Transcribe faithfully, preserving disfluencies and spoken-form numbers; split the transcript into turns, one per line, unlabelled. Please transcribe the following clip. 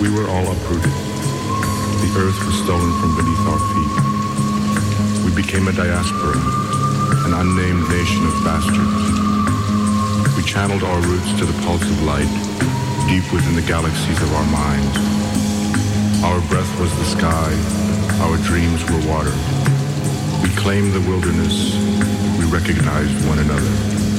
We were all uprooted. The earth was stolen from beneath our feet. We became a diaspora, an unnamed nation of bastards. We channeled our roots to the pulse of light, deep within the galaxies of our minds. Our breath was the sky, our dreams were water. We claimed the wilderness, we recognized one another.